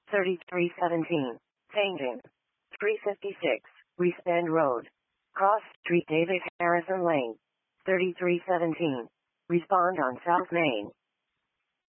3317. Changing. 356. Reese Bend Road. Cross Street David Harrison Lane. 3317. Respond on South Main.